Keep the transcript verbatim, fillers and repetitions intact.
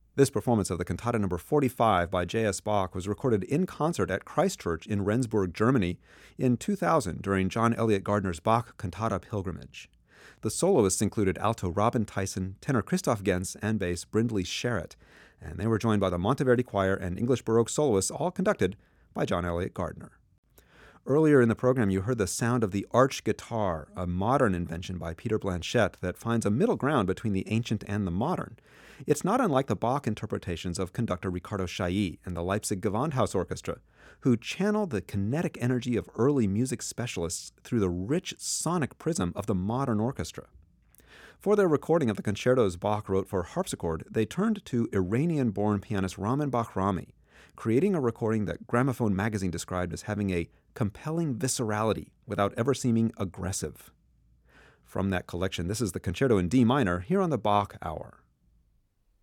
This performance of the Cantata number forty-five by J S. Bach was recorded in concert at Christ Church in Rendsburg, Germany in two thousand during John Eliot Gardner's Bach Cantata Pilgrimage. The soloists included alto Robin Tyson, tenor Christoph Gens, and bass Brindley Sherritt, and they were joined by the Monteverdi Choir and English Baroque soloists, all conducted by John Eliot Gardner. Earlier in the program, you heard the sound of the arch guitar, a modern invention by Peter Blanchette that finds a middle ground between the ancient and the modern. It's not unlike the Bach interpretations of conductor Ricardo Chailly and the Leipzig Gewandhaus Orchestra, who channeled the kinetic energy of early music specialists through the rich sonic prism of the modern orchestra. For their recording of the concertos Bach wrote for harpsichord, they turned to Iranian-born pianist Ramin Bahrami, creating a recording that Gramophone magazine described as having a compelling viscerality without ever seeming aggressive. From that collection, this is the concerto in D minor here on the Bach Hour.